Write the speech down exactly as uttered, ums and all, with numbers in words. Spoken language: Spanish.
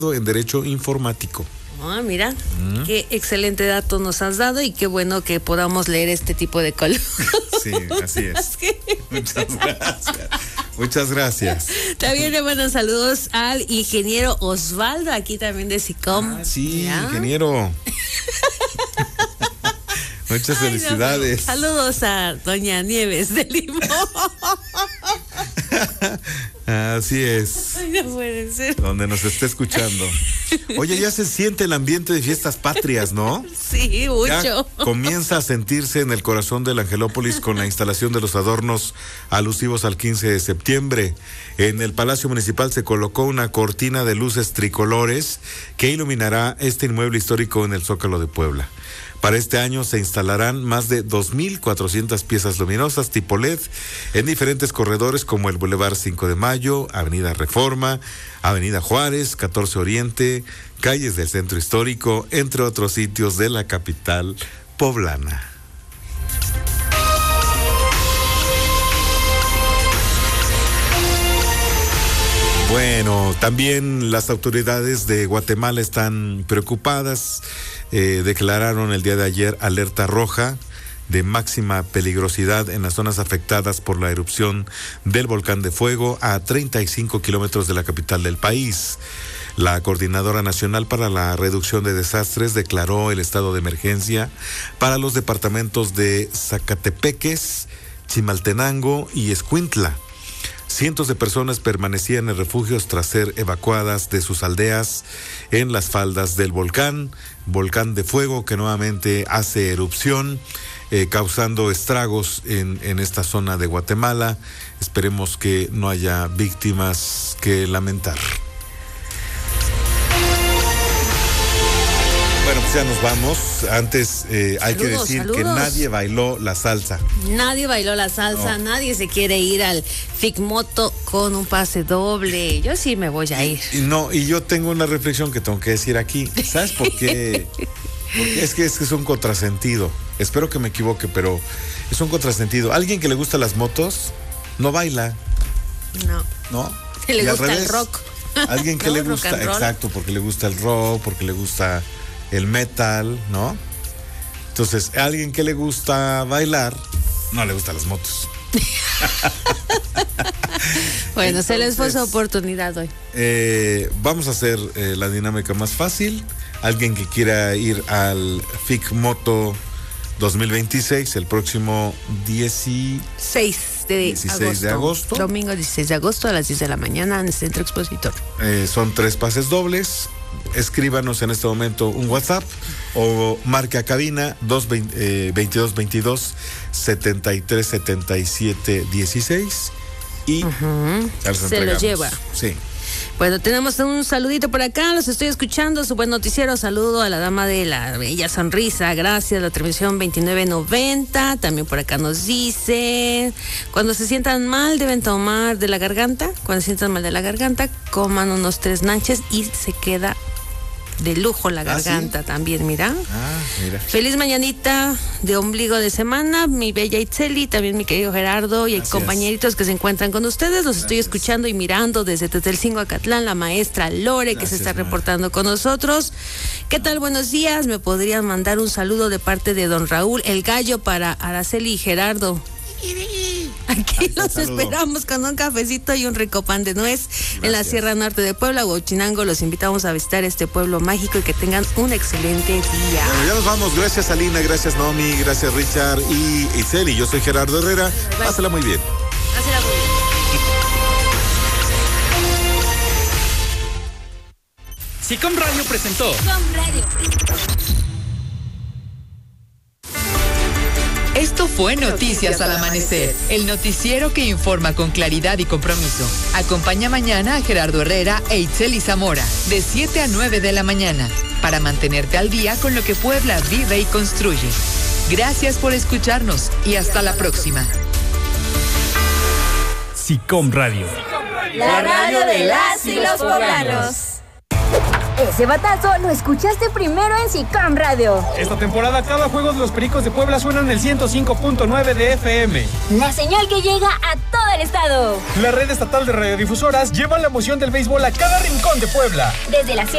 en Derecho Informático. Ah, mira, mm. qué excelente dato nos has dado y qué bueno que podamos leer este tipo de columnas. Sí, así es. Muchas gracias. Muchas gracias. También le mandan saludos al ingeniero Osvaldo, aquí también de SICOM. Ah, sí, ¿ya? Ingeniero. Muchas Ay, felicidades. No. Saludos a doña Nieves de Limón. Así es. Ay, no puede ser. Donde nos esté escuchando. Oye, ya se siente el ambiente de fiestas patrias, ¿no? Sí, mucho. Ya comienza a sentirse en el corazón del Angelópolis con la instalación de los adornos alusivos al quince de septiembre. En el Palacio Municipal se colocó una cortina de luces tricolores que iluminará este inmueble histórico en el Zócalo de Puebla. Para este año se instalarán más de dos mil cuatrocientas piezas luminosas tipo L E D en diferentes corredores como el Boulevard cinco de Mayo, Avenida Reforma, Avenida Juárez, catorce Oriente, calles del Centro Histórico, entre otros sitios de la capital poblana. Bueno, también las autoridades de Guatemala están preocupadas. Eh, declararon el día de ayer alerta roja de máxima peligrosidad en las zonas afectadas por la erupción del volcán de fuego a treinta y cinco kilómetros de la capital del país. La Coordinadora Nacional para la Reducción de Desastres declaró el estado de emergencia para los departamentos de Zacatepeques, Chimaltenango y Escuintla. Cientos de personas permanecían en refugios tras ser evacuadas de sus aldeas en las faldas del volcán, volcán de fuego que nuevamente hace erupción, eh, causando estragos en, en esta zona de Guatemala. Esperemos que no haya víctimas que lamentar. Bueno, pues ya nos vamos. Antes eh, hay saludos, que decir saludos. que nadie bailó la salsa. Nadie bailó la salsa, no. Nadie se quiere ir al Figmoto con un pase doble. Yo sí me voy a ir. Y, y no, y yo tengo una reflexión que tengo que decir aquí. ¿Sabes por qué? Porque es que es, que es un contrasentido. Espero que me equivoque, pero es un contrasentido. Alguien que le gusta las motos no baila. No. ¿No? Que le y gusta el rock. Alguien que no, le gusta, exacto, porque le gusta el rock, porque le gusta el metal, ¿no? Entonces, a alguien que le gusta bailar, no le gustan las motos. Bueno, Entonces, se les fue su oportunidad hoy. Eh, vamos a hacer eh, la dinámica más fácil. Alguien que quiera ir al Figmoto dos mil veintiséis, el próximo dieciséis de agosto. Domingo dieciséis de agosto a las diez de la mañana en el Centro Expositor. Eh, son tres pases dobles. Escríbanos en este momento un WhatsApp o marque a cabina veintidós veintidós setenta y tres setenta y siete dieciséis y uh-huh. se lo lleva. Sí. Bueno, tenemos un saludito por acá, los estoy escuchando, su buen noticiero, saludo a la dama de la bella sonrisa, gracias, la transmisión veintinueve noventa, también por acá nos dice, cuando se sientan mal deben tomar de la garganta, cuando se sientan mal de la garganta, coman unos tres nanches y se queda de lujo la garganta. ¿Ah, sí? También, mira. Ah, mira. Feliz mañanita de ombligo de semana, mi bella Itzeli, también mi querido Gerardo y Gracias. compañeritos que se encuentran con ustedes. Los Gracias. estoy escuchando y mirando desde Tetelcingo, Acatlán, la maestra Lore, Gracias, que se está reportando madre. con nosotros. ¿Qué tal? Buenos días. ¿Me podrían mandar un saludo de parte de don Raúl, el gallo, para Araceli y Gerardo? Aquí los esperamos con un cafecito y un rico pan de nuez. Gracias. En la Sierra Norte de Puebla, Huachinango. Los invitamos a visitar este pueblo mágico y que tengan un excelente día. Bueno, ya nos vamos. Gracias, Alina. Gracias, Nomi. Gracias, Richard y Iseli. Yo soy Gerardo Herrera. Pásala muy bien. Pásala muy bien. SICOM Radio presentó. SICOM Radio. Esto fue Noticias al Amanecer, el noticiero que informa con claridad y compromiso. Acompaña mañana a Gerardo Herrera e Itzeli Zamora, de siete a nueve de la mañana, para mantenerte al día con lo que Puebla vive y construye. Gracias por escucharnos y hasta la próxima. SICOM Radio. La radio de las y los poblanos. Ese batazo lo escuchaste primero en SICOM Radio. Esta temporada cada juego de los Pericos de Puebla suena en el ciento cinco punto nueve de F M. La señal que llega a todo el estado. La red estatal de radiodifusoras lleva la emoción del béisbol a cada rincón de Puebla. Desde la